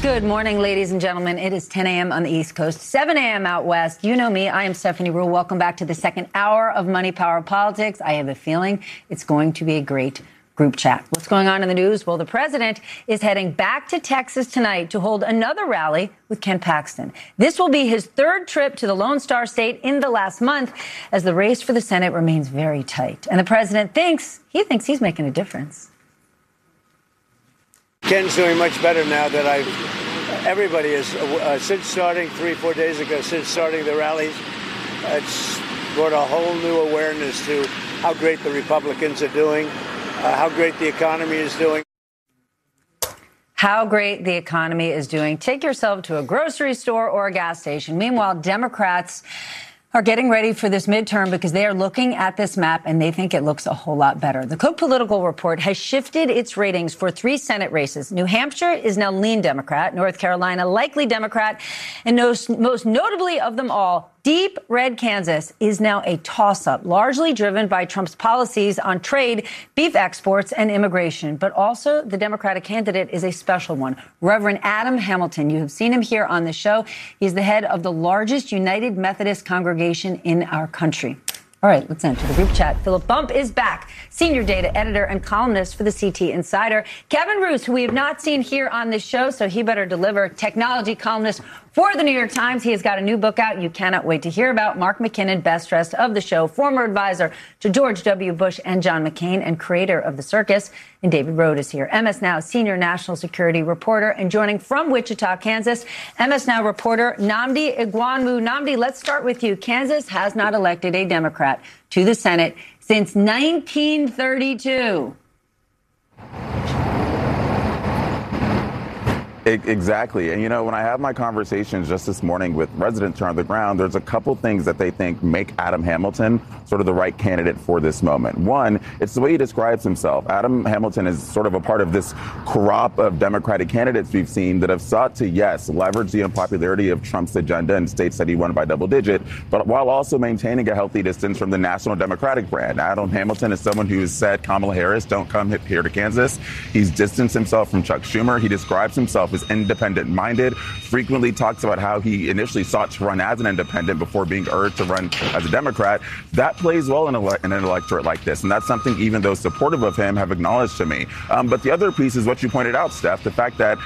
Good morning, ladies and gentlemen. It is 10 a.m. on the East Coast, 7 a.m. out west. You know me. I am Stephanie Ruhle. Welcome back to the second hour of Money, Power, Politics. I have a feeling it's going to be a great group chat. What's going on in the news? Well, the president is heading back to Texas tonight to hold another rally with Ken Paxton. This will be his third trip to the Lone Star State in the last month as the race for the Senate remains very tight. And the president thinks he's making a difference. Ken's doing much better now that everybody is, since starting 3-4 days ago, since starting the rallies, it's brought a whole new awareness to how great the Republicans are doing, how great the economy is doing. How great the economy is doing. Take yourself to a grocery store or a gas station. Meanwhile, Democrats are getting ready for this midterm because they are looking at this map and they think it looks a whole lot better. The Cook Political Report has shifted its ratings for 3 Senate races. New Hampshire is now lean Democrat, North Carolina likely Democrat, and most notably of them all, deep red Kansas is now a toss-up, largely driven by Trump's policies on trade, beef exports, and immigration. But also, the Democratic candidate is a special one, Reverend Adam Hamilton. You have seen him here on the show. He's the head of the largest United Methodist congregation in our country. All right, let's enter the group chat. Philip Bump is back, senior data editor and columnist for the CT Insider. Kevin Roose, who we have not seen here on this show, so he better deliver, technology columnist for the New York Times. He has got a new book out you cannot wait to hear about. Mark McKinnon, best dressed of the show, former advisor to George W. Bush and John McCain, and creator of The Circus. And David Rode is here, MS Now senior national security reporter, and joining from Wichita, Kansas, MS Now reporter Nnamdi Igwanmu. Nnamdi, let's start with you. Kansas has not elected a Democrat to the Senate since 1932. Exactly. And, you know, when I have my conversations just this morning with residents here on the ground, there's a couple things that they think make Adam Hamilton sort of the right candidate for this moment. One, it's the way he describes himself. Adam Hamilton is sort of a part of this crop of Democratic candidates we've seen that have sought to, yes, leverage the unpopularity of Trump's agenda in states that he won by double digit, but while also maintaining a healthy distance from the National Democratic brand. Adam Hamilton is someone who has said, Kamala Harris, don't come here to Kansas. He's distanced himself from Chuck Schumer. He describes himself as independent-minded, frequently talks about how he initially sought to run as an independent before being urged to run as a Democrat. That plays well in an electorate like this, and that's something even those supportive of him have acknowledged to me. But the other piece is what you pointed out, Steph, the fact that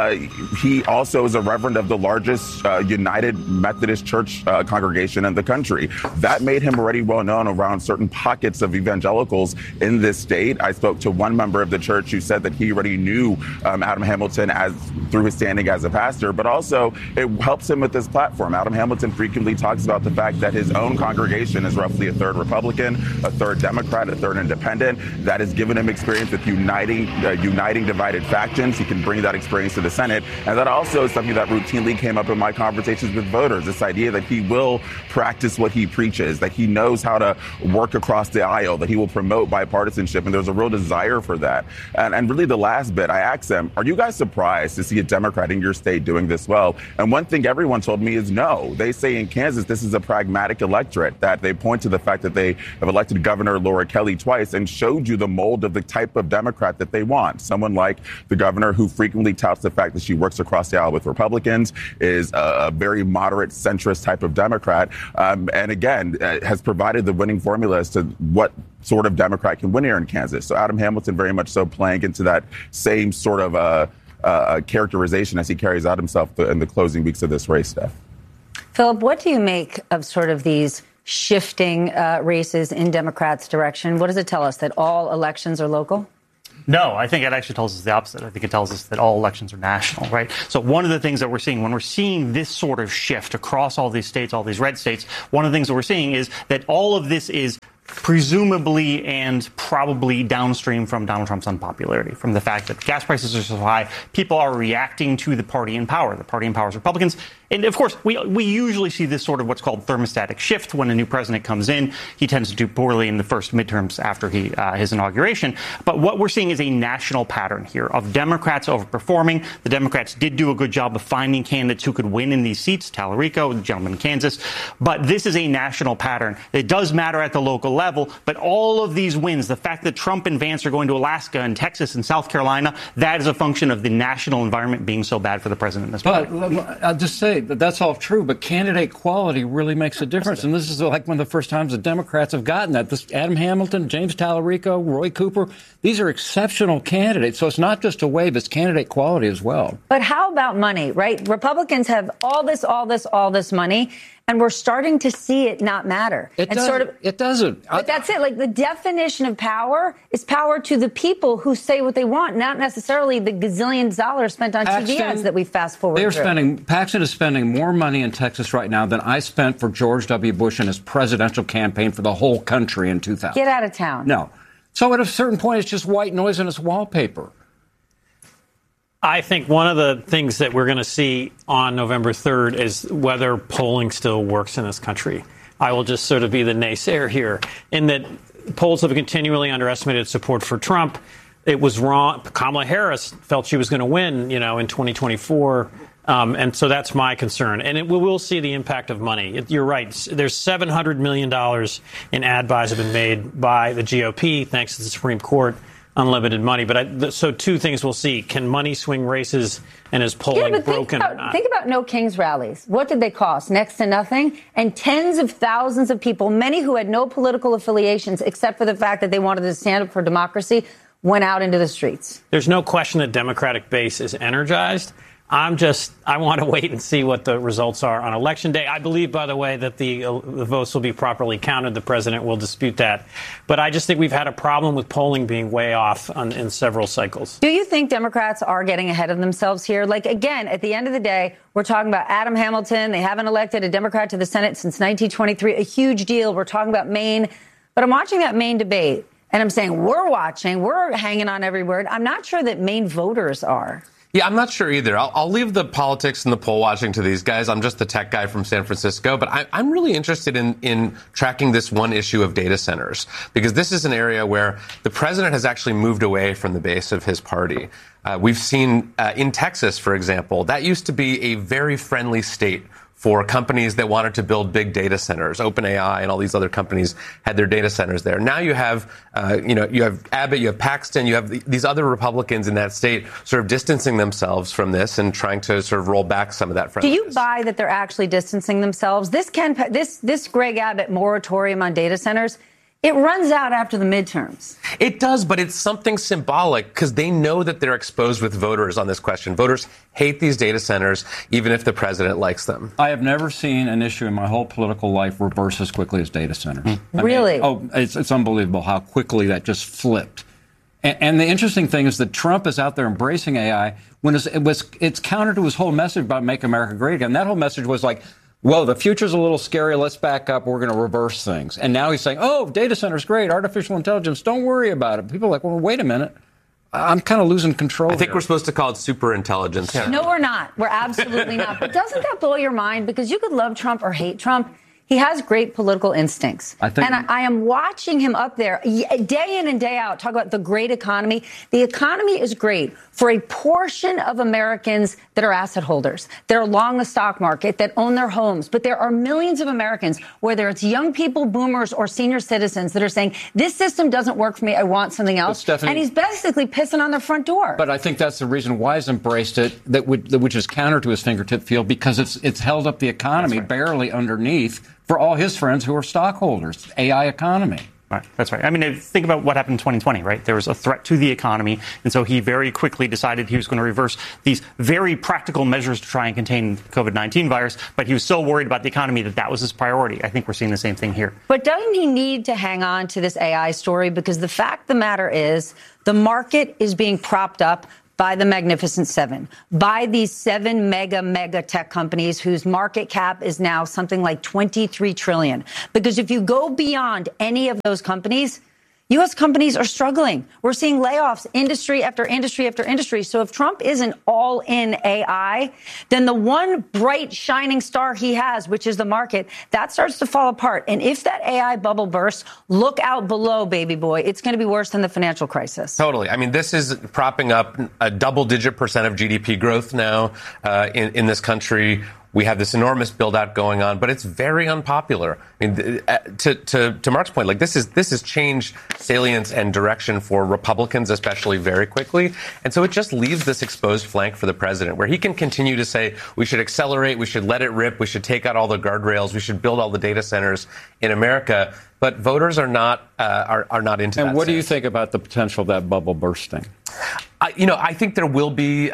he also is a reverend of the largest United Methodist Church congregation in the country. That made him already well known around certain pockets of evangelicals in this state. I spoke to one member of the church who said that he already knew Adam Hamilton through his standing as a pastor, but also it helps him with this platform. Adam Hamilton frequently talks about the fact that his own congregation is roughly a third Republican, a third Democrat, a third independent. That has given him experience with uniting divided factions. He can bring that experience to the Senate. And that also is something that routinely came up in my conversations with voters, this idea that he will practice what he preaches, that he knows how to work across the aisle, that he will promote bipartisanship. And there's a real desire for that. And really the last bit, I asked them, are you guys surprised to see a Democrat in your state doing this well? And one thing everyone told me is no. They say in Kansas, this is a pragmatic electorate, that they point to the fact that they have elected Governor Laura Kelly twice and showed you the mold of the type of Democrat that they want. Someone like the governor who frequently touts the fact that she works across the aisle with Republicans, is a very moderate centrist type of Democrat. And again, has provided the winning formula as to what sort of Democrat can win here in Kansas. So Adam Hamilton very much so playing into that same sort of characterization as he carries out himself in the closing weeks of this race, Steph. Philip, what do you make of sort of these shifting races in Democrats' direction? What does it tell us, that all elections are local? No, I think it actually tells us the opposite. I think it tells us that all elections are national, right? So one of the things that we're seeing when we're seeing this sort of shift across all these states, all these red states, one of the things that we're seeing is that all of this is presumably and probably downstream from Donald Trump's unpopularity, from the fact that gas prices are so high, people are reacting to the party in power. The party in power is Republicans, And of course, we usually see this sort of what's called thermostatic shift when a new president comes in. He tends to do poorly in the first midterms after his inauguration. But what we're seeing is a national pattern here of Democrats overperforming. The Democrats did do a good job of finding candidates who could win in these seats, Tallarico, the gentleman in Kansas. But this is a national pattern. It does matter at the local level, but all of these wins, the fact that Trump and Vance are going to Alaska and Texas and South Carolina, that is a function of the national environment being so bad for the president in this moment. But I'll just say that that's all true, but candidate quality really makes a difference. And this is like one of the first times the Democrats have gotten that. This Adam Hamilton, James Tallarico, Roy Cooper, these are exceptional candidates. So it's not just a wave, it's candidate quality as well. But how about money, right? Republicans have all this money, and we're starting to see it not matter. It doesn't. But that's it. Like, the definition of power is power to the people who say what they want, not necessarily the gazillions of dollars spent on TV ads that we fast forward through. Paxton is spending more money in Texas right now than I spent for George W. Bush in his presidential campaign for the whole country in 2000. Get out of town. No. So at a certain point, it's just white noise and it's wallpaper. I think one of the things that we're going to see on November 3rd is whether polling still works in this country. I will just sort of be the naysayer here in that polls have continually underestimated support for Trump. It was wrong. Kamala Harris felt she was going to win, in 2024. And so that's my concern. And we will see the impact of money. You're right. There's $700 million in ad buys have been made by the GOP, thanks to the Supreme Court. Unlimited money. But so two things we'll see. Can money swing races, and is polling broken or not? Think about No Kings rallies. What did they cost? Next to nothing. And tens of thousands of people, many who had no political affiliations except for the fact that they wanted to stand up for democracy, went out into the streets. There's no question the Democratic base is energized. I want to wait and see what the results are on Election Day. I believe, by the way, that the votes will be properly counted. The president will dispute that. But I just think we've had a problem with polling being way off in several cycles. Do you think Democrats are getting ahead of themselves here? Like, again, at the end of the day, we're talking about Adam Hamilton. They haven't elected a Democrat to the Senate since 1923, a huge deal. We're talking about Maine. But I'm watching that Maine debate, and I'm saying we're hanging on every word. I'm not sure that Maine voters are. Yeah, I'm not sure either. I'll leave the politics and the poll watching to these guys. I'm just the tech guy from San Francisco. But I'm really interested in tracking this one issue of data centers, because this is an area where the president has actually moved away from the base of his party. We've seen in Texas, for example, that used to be a very friendly state for companies that wanted to build big data centers. OpenAI and all these other companies had their data centers there. Now you have, you have Abbott, you have Paxton, you have these other Republicans in that state sort of distancing themselves from this and trying to sort of roll back some of that friendliness. Do you buy that they're actually distancing themselves? This Greg Abbott moratorium on data centers, it runs out after the midterms. It does, but it's something symbolic because they know that they're exposed with voters on this question. Voters hate these data centers, even if the president likes them. I have never seen an issue in my whole political life reverse as quickly as data centers. Really? It's unbelievable how quickly that just flipped. And the interesting thing is that Trump is out there embracing AI when it's counter to his whole message about Make America Great Again. That whole message was like, whoa, the future's a little scary. Let's back up. We're going to reverse things. And now he's saying, oh, data center's great. Artificial intelligence. Don't worry about it. People are like, well, wait a minute. I'm kind of losing control. I think we're supposed to call it super intelligence. Yeah. No, we're not. We're absolutely not. But doesn't that blow your mind? Because you could love Trump or hate Trump. He has great political instincts. I am watching him up there day in and day out talk about the great economy. The economy is great for a portion of Americans that are asset holders, that are long the stock market, that own their homes. But there are millions of Americans, whether it's young people, boomers, or senior citizens, that are saying, this system doesn't work for me. I want something else. Stephanie, and he's basically pissing on their front door. But I think that's the reason why he's embraced it, which is counter to his fingertip feel, because it's held up the economy barely underneath for all his friends who are stockholders. AI economy. Right, that's right. I mean, think about what happened in 2020, right? There was a threat to the economy, and so he very quickly decided he was going to reverse these very practical measures to try and contain the COVID-19 virus, but he was so worried about the economy that was his priority. I think we're seeing the same thing here. But doesn't he need to hang on to this AI story? Because the fact of the matter is the market is being propped up by the Magnificent Seven, by these 7 mega tech companies whose market cap is now something like $23 trillion. Because if you go beyond any of those companies, U.S. companies are struggling. We're seeing layoffs, industry after industry after industry. So if Trump isn't all in AI, then the one bright shining star he has, which is the market, that starts to fall apart. And if that AI bubble bursts, look out below, baby boy. It's going to be worse than the financial crisis. Totally. I mean, this is propping up a double-digit % of GDP growth now in this country. We have this enormous build-out going on, but it's very unpopular. I mean, to Mark's point, like this has changed salience and direction for Republicans, especially very quickly. And so it just leaves this exposed flank for the president, where he can continue to say we should accelerate, we should let it rip, we should take out all the guardrails, we should build all the data centers in America. But voters are not into that. And what do you think about the potential of that bubble bursting? I think there will be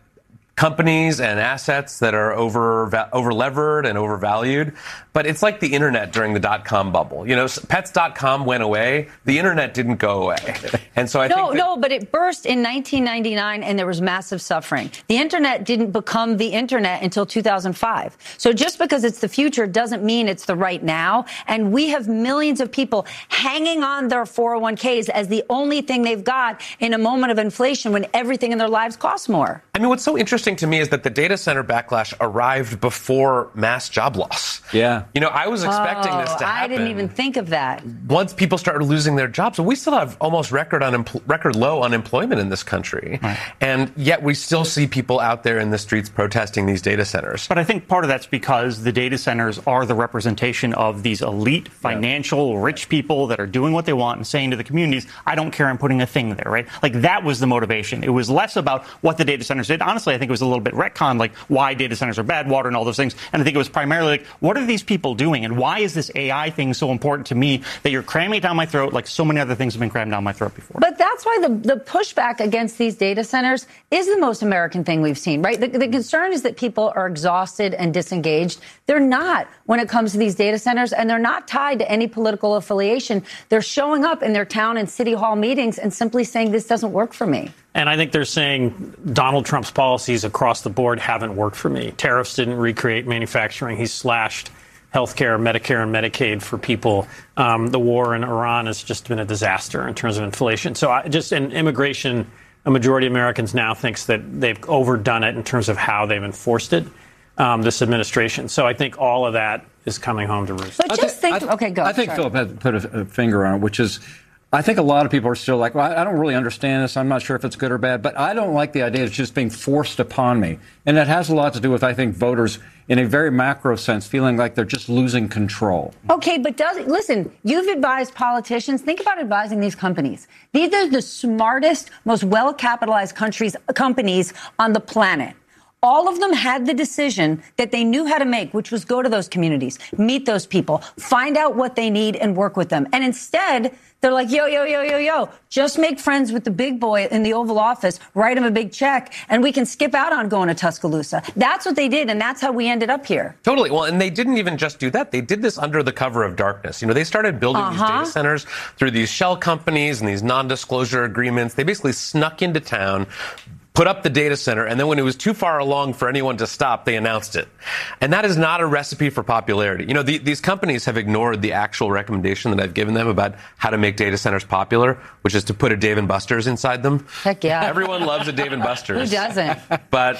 companies and assets that are over-levered and overvalued. But it's like the internet during the dot-com bubble. Pets.com went away. The internet didn't go away. And so I think but it burst in 1999 and there was massive suffering. The internet didn't become the internet until 2005. So just because it's the future doesn't mean it's the right now. And we have millions of people hanging on their 401ks as the only thing they've got in a moment of inflation when everything in their lives costs more. I mean, what's so interesting to me is that the data center backlash arrived before mass job loss. Yeah. I was expecting this to happen. I didn't even think of that. Once people started losing their jobs, we still have almost record low unemployment in this country. Right. And yet we still see people out there in the streets protesting these data centers. But I think part of that's because the data centers are the representation of these elite, financial, rich people that are doing what they want and saying to the communities, I don't care, I'm putting a thing there, right? Like that was the motivation. It was less about what the data centers did. Honestly, I think it was a little bit retcon, like why data centers are bad, water and all those things. And I think it was primarily like, what are these people doing? And why is this AI thing so important to me that you're cramming it down my throat like so many other things have been crammed down my throat before? But that's why the pushback against these data centers is the most American thing we've seen, right? The concern is that people are exhausted and disengaged. They're not when it comes to these data centers, and they're not tied to any political affiliation. They're showing up in their town and city hall meetings and simply saying this doesn't work for me. And I think they're saying Donald Trump's policies across the board haven't worked for me. Tariffs didn't recreate manufacturing. He's slashed healthcare, Medicare, and Medicaid for people. The war in Iran has just been a disaster in terms of inflation. So in immigration, a majority of Americans now thinks that they've overdone it in terms of how they've enforced it, this administration. So I think all of that is coming home to roost. But okay, go. I think Philip had put a finger on it, which is, I think a lot of people are still like, well, I don't really understand this. I'm not sure if it's good or bad, but I don't like the idea it's just being forced upon me. And that has a lot to do with, I think, voters in a very macro sense feeling like they're just losing control. Okay, but listen, you've advised politicians. Think about advising these companies. These are the smartest, most well-capitalized companies on the planet. All of them had the decision that they knew how to make, which was go to those communities, meet those people, find out what they need and work with them. And instead, they're like, yo, just make friends with the big boy in the Oval Office, write him a big check, and we can skip out on going to Tuscaloosa. That's what they did, and that's how we ended up here. Totally. Well, and they didn't even just do that. They did this under the cover of darkness. They started building these data centers through these shell companies and these non-disclosure agreements. They basically snuck into town, put up the data center, and then when it was too far along for anyone to stop, they announced it. And that is not a recipe for popularity. These companies have ignored the actual recommendation that I've given them about how to make data centers popular, which is to put a Dave & Buster's inside them. Heck yeah. Everyone loves a Dave & Buster's. Who doesn't? But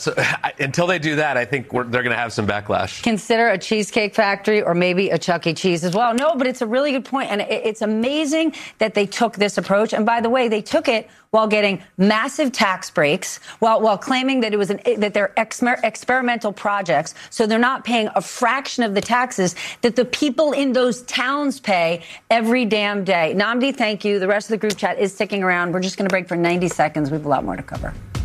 until they do that, I think they're going to have some backlash. Consider a Cheesecake Factory or maybe a Chuck E. Cheese as well. No, but it's a really good point. And it's amazing that they took this approach. And by the way, they took it while getting massive tax breaks, while claiming that it was that they're experimental projects, so they're not paying a fraction of the taxes that the people in those towns pay every damn day. Nnamdi, thank you. The rest of the group chat is sticking around. We're just going to break for 90 seconds. We have a lot more to cover.